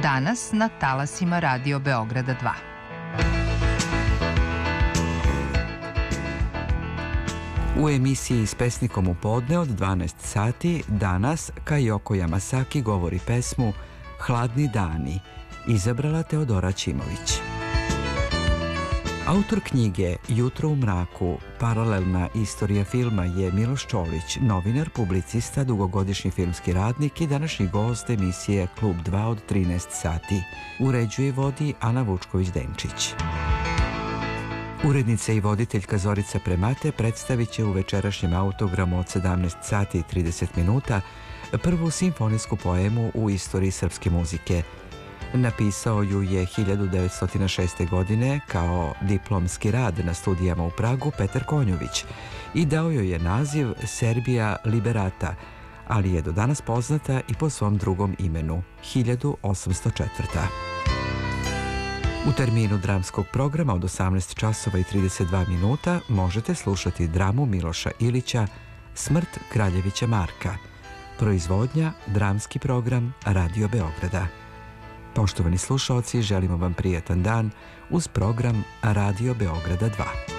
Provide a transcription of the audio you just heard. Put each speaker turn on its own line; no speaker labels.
danas na talasima Radio Beograda 2.
U emisiji S pesnikom u podne od 12 sati danas Kajoko Yamasaki govori pesmu Hladni dani, izabrala Teodora Ćimović. Autor knjige Jutro u mraku, paralelna istorija filma je Miloš Čolić, novinar, publicista, dugogodišnji filmski radnik i današnji gost emisije Klub 2 od 13 sati. Uređuje i vodi Ana Vučković-Denčić. Urednica i voditeljka Zorica Premate predstavit će u večerašnjem autogramu od 17 sati i 30 minuta prvu simfonijsku poemu u istoriji srpske muzike. Napisao ju je 1906. godine kao diplomski rad na studijama u Pragu Petar Konjović i dao joj je naziv Serbia Liberata, ali je do danas poznata i po svom drugom imenu, 1804. U terminu dramskog programa od 18 časova i 32 minuta možete slušati dramu Miloša Ilića Smrt Kraljevića Marka. Proizvodnja, dramski program Radio Beograda. Poštovani slušaoci, želimo vam prijatan dan uz program Radio Beograda 2.